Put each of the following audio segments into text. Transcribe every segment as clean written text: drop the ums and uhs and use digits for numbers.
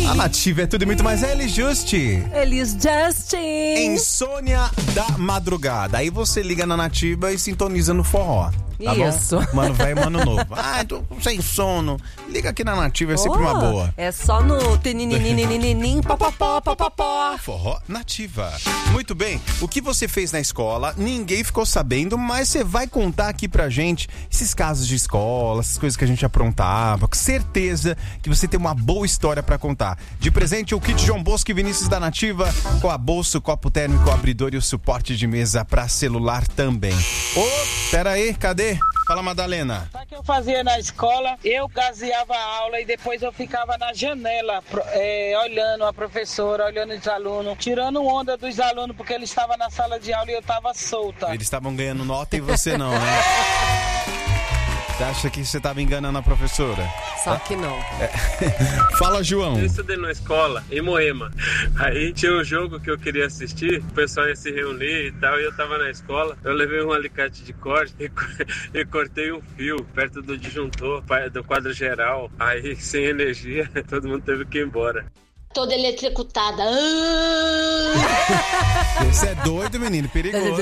A Nativa é tudo e muito mais. Elis Justin. Insônia da madrugada. Aí você liga na Nativa e sintoniza no forró. Tá Isso. Bom? Mano velho, mano novo. Tô sem sono. Liga aqui na Nativa, é sempre uma boa. É só no tininininininininin, popopó, popopó. Forró Nativa. Muito bem, o que você fez na escola, ninguém ficou sabendo, mas você vai contar aqui pra gente esses casos de escola, essas coisas que a gente aprontava. Com certeza que você tem uma boa história pra contar. De presente, o kit João Bosco e Vinícius da Nativa, com a bolsa, o copo térmico, o abridor e o suporte de mesa pra celular também. Pera aí, cadê? Fala, Madalena. Sabe o que eu fazia na escola? Eu gazeava a aula e depois eu ficava na janela, olhando a professora, olhando os alunos, tirando onda dos alunos, porque eles estavam na sala de aula e eu estava solta. Eles estavam ganhando nota e você não, né? Você acha que você estava enganando a professora? Só que não. Fala, João. Eu estudei na escola, em Moema. Aí tinha um jogo que eu queria assistir, o pessoal ia se reunir e tal, e eu tava na escola. Eu levei um alicate de corte e cortei um fio perto do disjuntor, do quadro geral. Aí, sem energia, todo mundo teve que ir embora. Toda eletrocutada. Você é doido, menino, perigoso.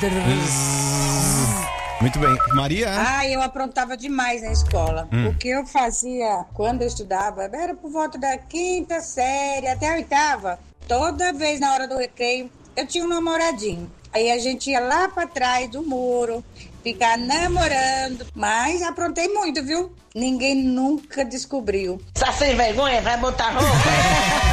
Muito bem. Maria? Eu aprontava demais na escola. O que eu fazia quando eu estudava era por volta da 5ª série até a 8ª. Toda vez na hora do recreio, eu tinha um namoradinho. Aí a gente ia lá pra trás do muro, ficar namorando. Mas aprontei muito, viu? Ninguém nunca descobriu. Tá sem vergonha? Vai botar roupa?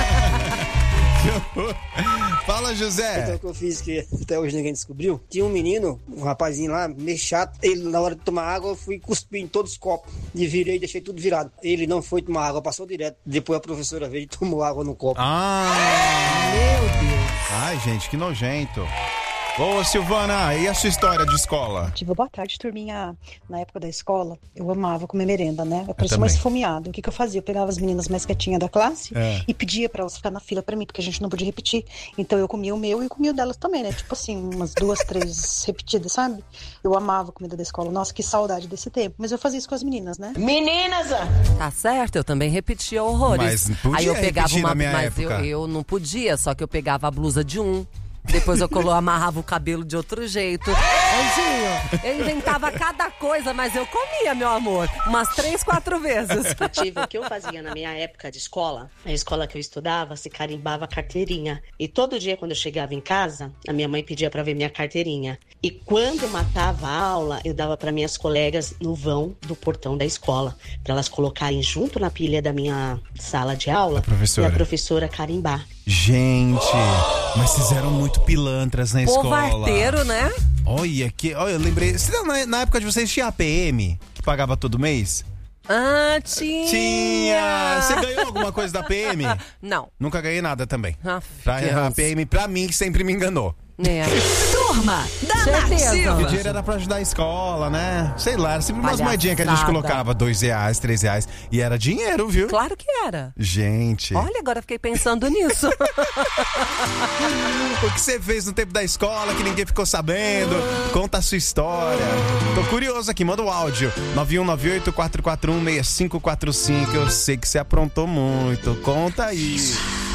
Fala, José. Então, o que eu fiz que até hoje ninguém descobriu, tinha um menino, um rapazinho lá, meio chato. Ele, na hora de tomar água, eu fui cuspir em todos os copos e virei e deixei tudo virado. Ele não foi tomar água, passou direto. Depois a professora veio e tomou água no copo. Meu Deus. Ai, gente, que nojento. Ô, Silvana, e a sua história de escola? Boa tarde, turminha. Na época da escola, eu amava comer merenda, né? Eu parecia mais esfomeado. O que eu fazia? Eu pegava as meninas mais quietinhas da classe e pedia pra elas ficar na fila pra mim, porque a gente não podia repetir. Então eu comia o meu e comia o delas também, né? Tipo assim, umas 2, 3 repetidas, sabe? Eu amava a comida da escola. Nossa, que saudade desse tempo. Mas eu fazia isso com as meninas, né? Meninas! Tá certo, eu também repetia horrores. Mas não podia. Aí eu pegava na minha época. Eu não podia, só que eu pegava a blusa de um. Depois eu amarrava o cabelo de outro jeito. Anjinho, eu inventava cada coisa, mas eu comia, meu amor, umas 3, 4 vezes. O que eu fazia na minha época de escola, a escola que eu estudava, se carimbava a carteirinha. E todo dia, quando eu chegava em casa, a minha mãe pedia pra ver minha carteirinha. E quando matava a aula, eu dava pra minhas colegas no vão do portão da escola, pra elas colocarem junto na pilha da minha sala de aula e a professora carimbar. Gente, mas vocês eram muito pilantras na escola. Povarteiro, né? Olha, eu lembrei. Na época de vocês tinha a PM, que pagava todo mês? Tinha. Você ganhou alguma coisa da PM? Não. Nunca ganhei nada também. A PM, pra mim, sempre me enganou. Turma da Nativa. O dinheiro era pra ajudar a escola, né? Sei lá, era sempre umas moedinhas que a gente colocava, R$2, R$3. E era dinheiro, viu? Claro que era. Gente. Olha, agora eu fiquei pensando nisso. O que você fez no tempo da escola que ninguém ficou sabendo? Conta a sua história. Tô curioso aqui, manda o áudio. 9198-441-6545. Eu sei que você aprontou muito. Conta aí.